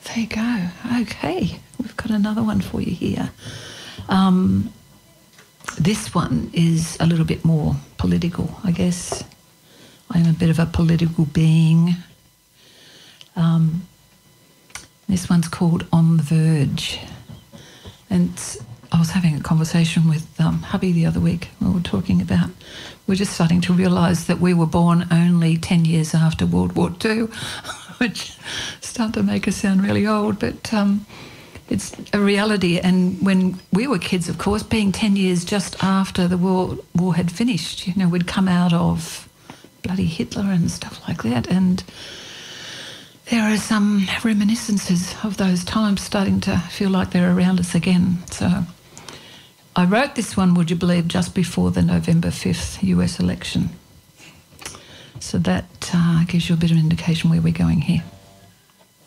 There you go. Okay, we've got another one for you here. This one is a little bit more political, I guess. I'm a bit of a political being. This one's called On the Verge. And I was having a conversation with hubby the other week. We were talking about, we're just starting to realise that we were born only 10 years after World War II, which started to make us sound really old, but it's a reality. And when we were kids, of course, being 10 years just after the war had finished, you know, we'd come out of bloody Hitler and stuff like that, and there are some reminiscences of those times starting to feel like they're around us again. So I wrote this one, would you believe, just before the November 5th US election. So that gives you a bit of an indication where we're going here.